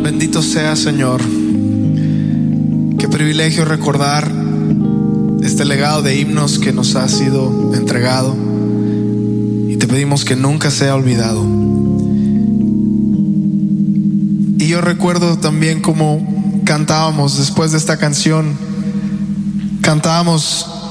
Bendito sea, Señor. Qué privilegio recordar este legado de himnos que nos ha sido entregado, y te pedimos que nunca sea olvidado. Y yo recuerdo también cómo cantábamos después de esta canción. Cantábamos